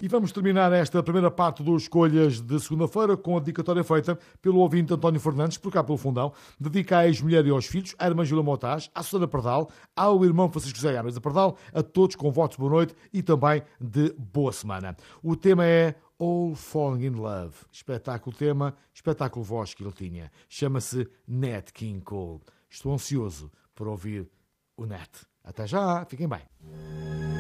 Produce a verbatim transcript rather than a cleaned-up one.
E vamos terminar esta primeira parte do Escolhas de segunda-feira com a dedicatória feita pelo ouvinte António Fernandes, por cá pelo Fundão. Dedica à ex-mulher e aos filhos, à irmã Júlia Motaz, à Susana Pardal, ao irmão Francisco José Armas da Pardal, a todos com votos de boa noite e também de boa semana. O tema é All Falling in Love. Espetáculo tema, espetáculo voz que ele tinha. Chama-se Nat King Cole. Estou ansioso por ouvir o Nat. Até já, fiquem bem.